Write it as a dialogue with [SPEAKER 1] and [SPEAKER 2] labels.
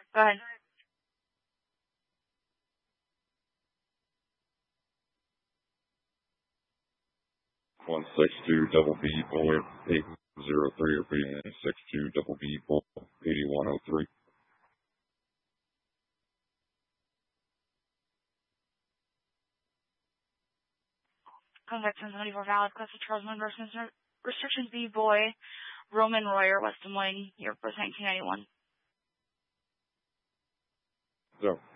[SPEAKER 1] Go ahead.
[SPEAKER 2] One 62 double B boy 803 repeating 62 double B boy 8103.
[SPEAKER 1] Contact 1074 valid. Class of Charles Munn versus restrictions B boy Roman Royer, West Des Moines, year first 1991.
[SPEAKER 2] So.